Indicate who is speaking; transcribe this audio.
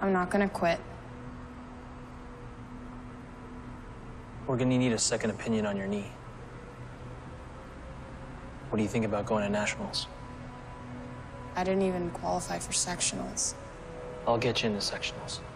Speaker 1: I'm not gonna quit.
Speaker 2: We're gonna need a second opinion on your knee. What do you think about going to nationals?
Speaker 1: I didn't even qualify for sectionals.
Speaker 2: I'll get you into sectionals.